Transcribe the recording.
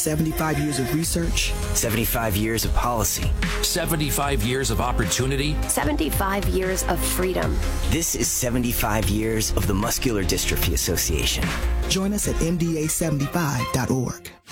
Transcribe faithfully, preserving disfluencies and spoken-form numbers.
seventy-five years of research. seventy-five years of policy. seventy-five years of opportunity. seventy-five years of freedom. This is seventy-five years of the Muscular Dystrophy Association. Join us at M D A seventy-five dot org.